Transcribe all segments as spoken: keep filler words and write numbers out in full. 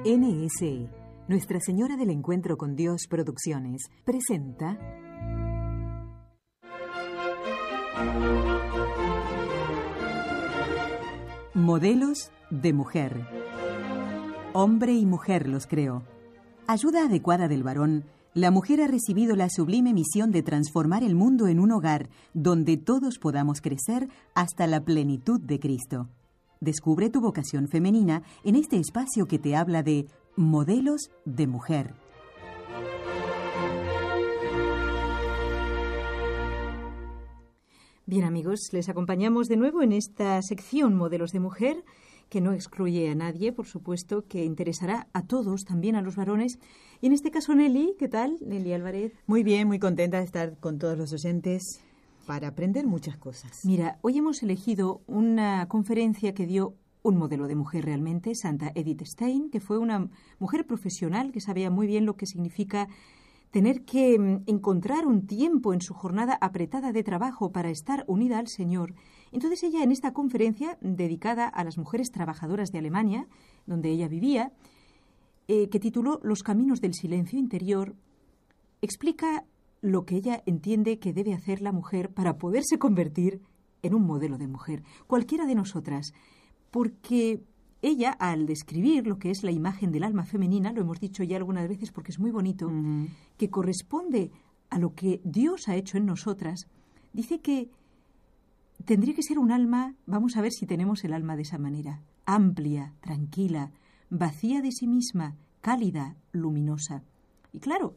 N S E, Nuestra Señora del Encuentro con Dios Producciones, presenta Modelos de Mujer. Hombre y mujer los creó. Ayuda adecuada del varón, la mujer ha recibido la sublime misión de transformar el mundo en un hogar donde todos podamos crecer hasta la plenitud de Cristo. Descubre tu vocación femenina en este espacio que te habla de modelos de mujer. Bien, amigos, les acompañamos de nuevo en esta sección Modelos de Mujer, que no excluye a nadie, por supuesto, que interesará a todos, también a los varones. Y en este caso, Nelly, ¿qué tal? Nelly Álvarez. Muy bien, muy contenta de estar con todos los oyentes para aprender muchas cosas. Mira, hoy hemos elegido una conferencia que dio un modelo de mujer realmente, Santa Edith Stein, que fue una mujer profesional que sabía muy bien lo que significa tener que encontrar un tiempo en su jornada apretada de trabajo para estar unida al Señor. Entonces ella, en esta conferencia dedicada a las mujeres trabajadoras de Alemania, donde ella vivía, eh, que tituló Los caminos del silencio interior, explica lo que ella entiende que debe hacer la mujer para poderse convertir en un modelo de mujer, cualquiera de nosotras, porque ella, al describir lo que es la imagen del alma femenina, lo hemos dicho ya algunas veces porque es muy bonito, uh-huh. que corresponde a lo que Dios ha hecho en nosotras, dice que tendría que ser un alma, vamos a ver si tenemos el alma de esa manera, amplia, tranquila, vacía de sí misma, cálida, luminosa. Y claro,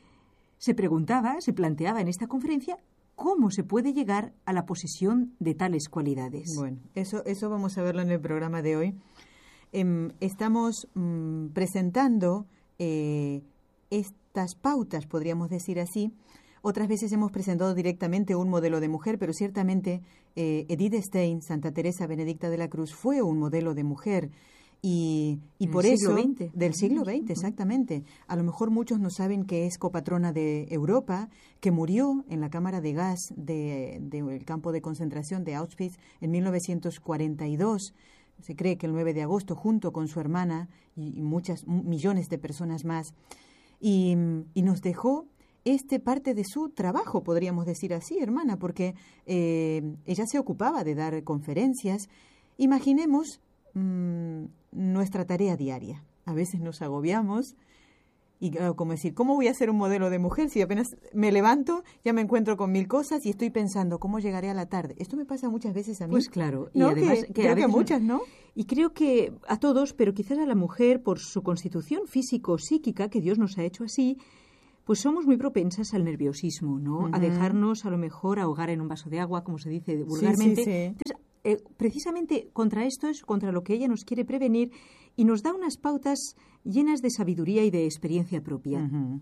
se preguntaba, se planteaba en esta conferencia, ¿cómo se puede llegar a la posesión de tales cualidades? Bueno, eso, eso vamos a verlo en el programa de hoy. Eh, estamos mm, presentando eh, estas pautas, podríamos decir así. Otras veces hemos presentado directamente un modelo de mujer, pero ciertamente eh, Edith Stein, Santa Teresa Benedicta de la Cruz, fue un modelo de mujer. Y, y por eso, siglo veinte. Del siglo veinte, exactamente. A lo mejor muchos no saben que es copatrona de Europa, que murió en la cámara de gas del de, de campo de concentración de Auschwitz en mil novecientos cuarenta y dos. Se cree que el nueve de agosto, junto con su hermana y, y muchas millones de personas más. Y, y nos dejó este parte de su trabajo, podríamos decir así, hermana, porque eh, ella se ocupaba de dar conferencias. Imaginemos mmm, nuestra tarea diaria. A veces nos agobiamos y claro, como decir, ¿cómo voy a ser un modelo de mujer si apenas me levanto, ya me encuentro con mil cosas y estoy pensando cómo llegaré a la tarde? Esto me pasa muchas veces a mí. Pues claro, y ¿no? además que, que creo a veces que a muchas, ¿no? Y creo que a todos, pero quizás a la mujer por su constitución físico-psíquica, que Dios nos ha hecho así, pues somos muy propensas al nerviosismo, ¿no? Uh-huh. A dejarnos a lo mejor ahogar en un vaso de agua, como se dice vulgarmente. Sí, sí, sí. Entonces, Eh, precisamente contra esto es contra lo que ella nos quiere prevenir y nos da unas pautas llenas de sabiduría y de experiencia propia. Uh-huh.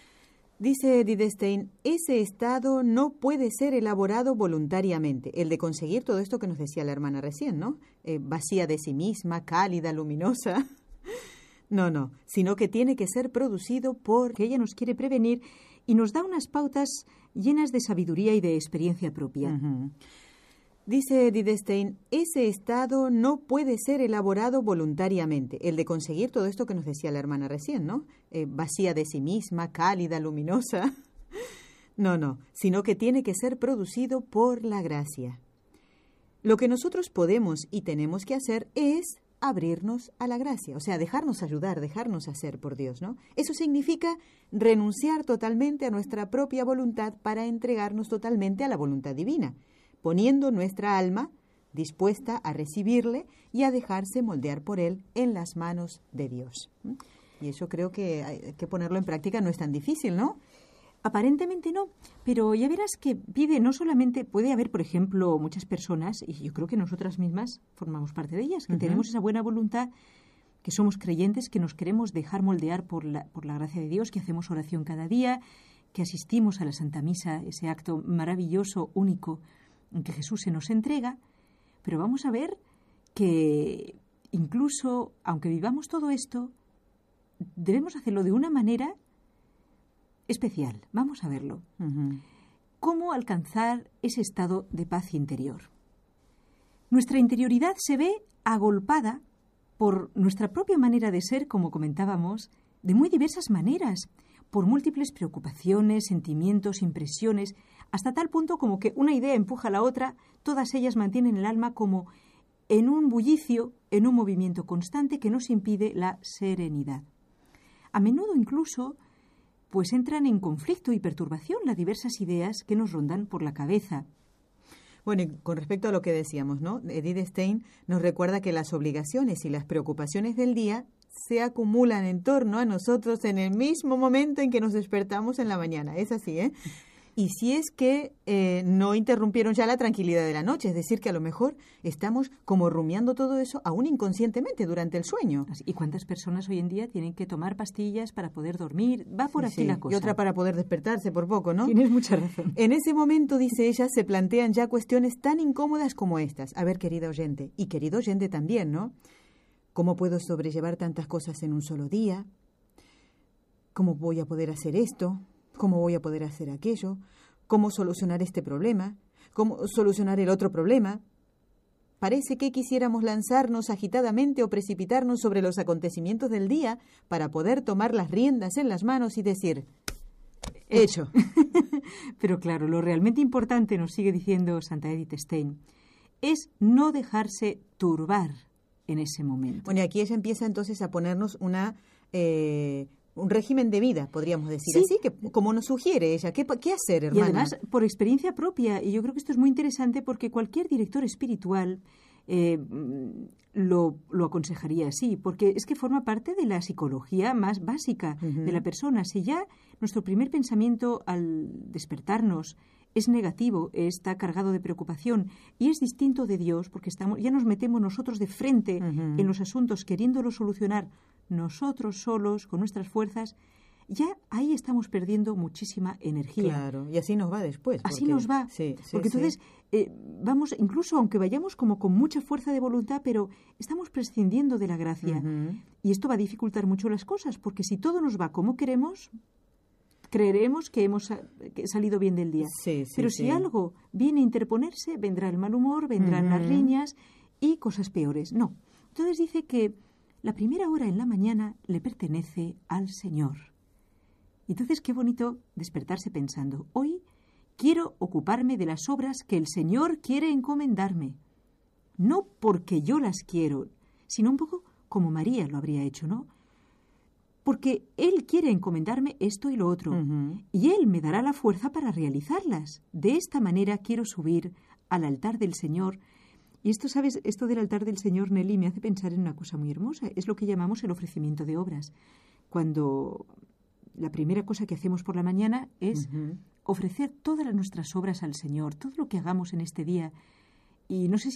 Dice Edith Stein, ese estado no puede ser elaborado voluntariamente, el de conseguir todo esto que nos decía la hermana recién, ¿no? Eh, vacía de sí misma, cálida, luminosa. No, no, sino que tiene que ser producido por... Que ella nos quiere prevenir y nos da unas pautas llenas de sabiduría y de experiencia propia. Uh-huh. Dice Edith Stein, ese estado no puede ser elaborado voluntariamente, el de conseguir todo esto que nos decía la hermana recién, ¿no? Eh, vacía de sí misma, cálida, luminosa. No, no, sino que tiene que ser producido por la gracia. Lo que nosotros podemos y tenemos que hacer es abrirnos a la gracia, o sea, dejarnos ayudar, dejarnos hacer por Dios, ¿no? Eso significa renunciar totalmente a nuestra propia voluntad para entregarnos totalmente a la voluntad divina, poniendo nuestra alma dispuesta a recibirle y a dejarse moldear por él en las manos de Dios. Y eso creo que hay que ponerlo en práctica, no es tan difícil, ¿no? Aparentemente no, pero ya verás que pide no solamente, puede haber, por ejemplo, muchas personas, y yo creo que nosotras mismas formamos parte de ellas, que uh-huh. tenemos esa buena voluntad, que somos creyentes, que nos queremos dejar moldear por la, por la gracia de Dios, que hacemos oración cada día, que asistimos a la Santa Misa, ese acto maravilloso, único, en que Jesús se nos entrega, pero vamos a ver que incluso, aunque vivamos todo esto, debemos hacerlo de una manera especial. Vamos a verlo. Uh-huh. ¿Cómo alcanzar ese estado de paz interior? Nuestra interioridad se ve agolpada por nuestra propia manera de ser, como comentábamos, de muy diversas maneras, por múltiples preocupaciones, sentimientos, impresiones, hasta tal punto como que una idea empuja a la otra, todas ellas mantienen el alma como en un bullicio, en un movimiento constante que nos impide la serenidad. A menudo incluso, pues entran en conflicto y perturbación las diversas ideas que nos rondan por la cabeza. Bueno, y con respecto a lo que decíamos, ¿no? Edith Stein nos recuerda que las obligaciones y las preocupaciones del día se acumulan en torno a nosotros en el mismo momento en que nos despertamos en la mañana. Es así, ¿eh? Y si es que eh, no interrumpieron ya la tranquilidad de la noche, es decir, que a lo mejor estamos como rumiando todo eso aún inconscientemente durante el sueño. ¿Y cuántas personas hoy en día tienen que tomar pastillas para poder dormir? Va por Sí, aquí sí. la cosa. Y otra para poder despertarse por poco, ¿no? Tienes mucha razón. En ese momento, dice ella, se plantean ya cuestiones tan incómodas como estas. A ver, querida oyente, y querido oyente también, ¿no? ¿Cómo puedo sobrellevar tantas cosas en un solo día? ¿Cómo voy a poder hacer esto? ¿Cómo voy a poder hacer aquello? ¿Cómo solucionar este problema? ¿Cómo solucionar el otro problema? Parece que quisiéramos lanzarnos agitadamente o precipitarnos sobre los acontecimientos del día para poder tomar las riendas en las manos y decir, hecho. Pero claro, lo realmente importante, nos sigue diciendo Santa Edith Stein, es no dejarse turbar en ese momento. Bueno, y aquí ella empieza entonces a ponernos una... Eh, un régimen de vida, podríamos decir Sí. así, que como nos sugiere ella. ¿Qué, qué hacer, hermana? Y además, por experiencia propia, y yo creo que esto es muy interesante porque cualquier director espiritual eh, lo, lo aconsejaría así, porque es que forma parte de la psicología más básica Uh-huh. de la persona. Si ya nuestro primer pensamiento al despertarnos es negativo, está cargado de preocupación y es distinto de Dios, porque estamos, ya nos metemos nosotros de frente Uh-huh. en los asuntos queriéndolo solucionar nosotros solos, con nuestras fuerzas, ya ahí estamos perdiendo muchísima energía. Claro, y así nos va después. Así porque- nos va. Sí, sí, porque sí. entonces, eh, vamos, incluso aunque vayamos como con mucha fuerza de voluntad, pero estamos prescindiendo de la gracia. Ujú. Y esto va a dificultar mucho las cosas, porque si todo nos va como queremos, creeremos que hemos sa- que salido bien del día. Sí, sí, pero sí. si algo viene a interponerse, vendrá el mal humor, vendrán las Ujú. riñas y cosas peores. No. Entonces dice que la primera hora en la mañana le pertenece al Señor. Y entonces qué bonito despertarse pensando, hoy quiero ocuparme de las obras que el Señor quiere encomendarme. No porque yo las quiero, sino un poco como María lo habría hecho, ¿no? Porque Él quiere encomendarme esto y lo otro, Ujú. y Él me dará la fuerza para realizarlas. De esta manera quiero subir al altar del Señor. Y esto, ¿sabes? Esto del altar del Señor, Nelly, me hace pensar en una cosa muy hermosa. Es lo que llamamos el ofrecimiento de obras. Cuando la primera cosa que hacemos por la mañana es Ujú. ofrecer todas nuestras obras al Señor, todo lo que hagamos en este día. Y no sé si